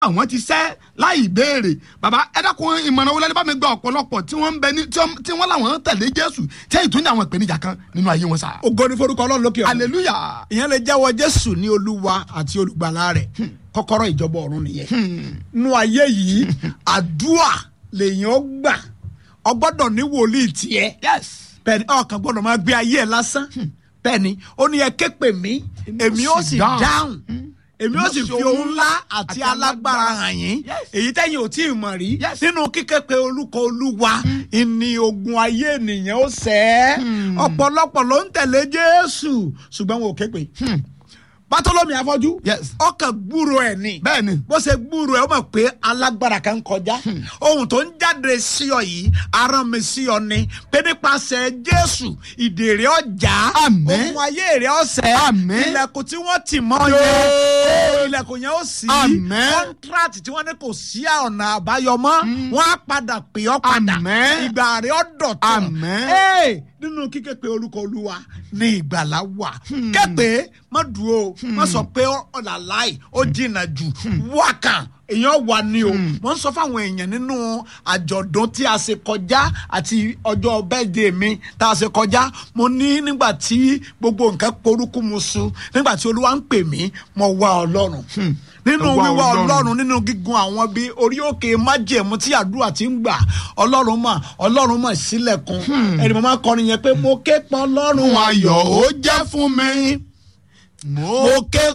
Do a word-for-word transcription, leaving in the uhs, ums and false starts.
àwọn ti sẹ́ láì béèrè bàbá ẹ dákun ìmọ̀ràn wọlé bá mi gba ọ̀pọ̀lọpọ̀ tí wọ́n ń bẹ ní tí wọ́n làwọn tẹ̀lé Jésù tí èyí tún ní àwọn ìpèníjà kan nínú ayé wọn sá. ògo ni forúkọ Ọlọ́run lókè ọ̀run. hallelujah. ìyẹn lè jẹ́wọ́ Jésù ní Olúwa àti olùgbàlà rẹ̀ kọ́kọ́rọ́ ìjọba ọ̀run nìyẹn. nínú ayé yìí àdúà lèèyàn gbà ọ gbọ́dọ̀ ní wòlíì tiẹ̀. yes. bẹ́ẹ̀ni ọkàn gbọ́dọ̀ máa gbé ayé ẹ̀ lásán. bẹ́ẹ̀ni ó ní ẹ ké pè mí èmi ó sì dáhùn èmi ó sì fi ohun ńlá àti alágbára hàn yín èyí tẹ́yìn ò tí ì mọ̀ rí nínú kíké pé orúkọ Olúwa ìní ogun ayé ènìyàn ó sẹ́ ọ̀pọ̀lọpọ̀ ló ń tẹ̀lé Jésù ṣùgbọ́n wọn ò ké pè. Bátólómì afọ́jú ọkàn gbúrò ẹ̀ ni bẹ́ẹ̀ni bó ṣe gbúrò ẹ̀ ó mọ̀ pé alágbára kan kọjá ohun tó ń jáde sí ọ yìí aràn mi sí ọ ni pé nípasẹ̀ Jésù ìdèrè ọjà ohun ayé rẹ̀ ọ̀sẹ̀ ilẹ̀kùn tí wọ́n tì mọ́ yẹn ilẹ̀kùn yẹn ó sì kọ́ńtrátì tí wọ́n ní kò sí ọ̀nà àbáyọ mọ́ wọ́n á padà pè ọ́ padà ìgbà rẹ̀ ọ́ dọ̀tun nínú kíké pé orúkọ Olúwa ní ìgbàlá wà kẹ́pẹ́ má dúró má sọ pé ọ̀làláì ó jìnnà jù wákàn èèyàn wà ní o wọ́n sọ fáwọn èèyàn nínú àjọ̀dún tí a ṣe kọjá àti ọjọ́ bẹ́ẹ̀dẹ̀ mi tá a ṣe kọjá mo ní nígbà tí gbogbo nǹkan porúkú mu sùn nígbà tí Olúwa ń pè mí mo wá Ọlọ́run nínú wíwá Ọlọ́run nínú gígùn àwọn bíi orí òkè májẹ̀mú tí àdúrà ti ń gbà Ọlọ́run mà Ọlọ́run mà sílẹ̀kùn ẹni mo máa kọrin yẹn pé mo ké pe Ọlọ́run ayọ̀ ó jẹ́ fún mi mo ké